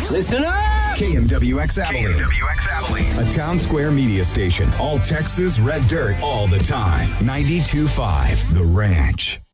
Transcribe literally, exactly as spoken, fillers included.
Listen up! K M W X Abilene. K M W X Abilene. A Town Square media station. All Texas red dirt all the time. ninety-two point five The Ranch.